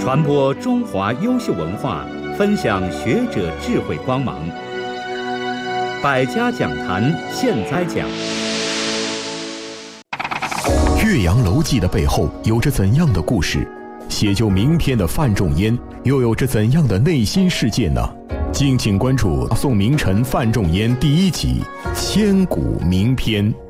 传播中华优秀文化，分享学者智慧光芒。百家讲坛现在讲。 岳阳楼记的背后有着怎样的故事？写就名篇的范仲淹又有着怎样的内心世界呢？敬请关注宋名臣范仲淹第1集《千古名篇》。